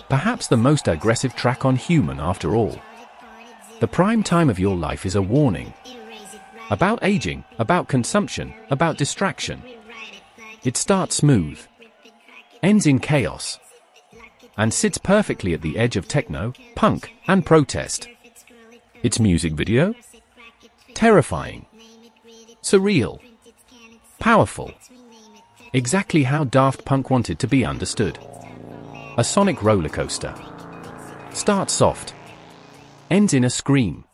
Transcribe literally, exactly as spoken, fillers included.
Perhaps the most aggressive track on Human after all. The prime time of your life is a warning. About aging, about consumption, about distraction. It starts smooth, ends in chaos, and sits perfectly at the edge of techno, punk, and protest. Its music video? Terrifying. Surreal. Powerful. Exactly how Daft Punk wanted to be understood. A sonic roller coaster. Starts soft, ends in a scream.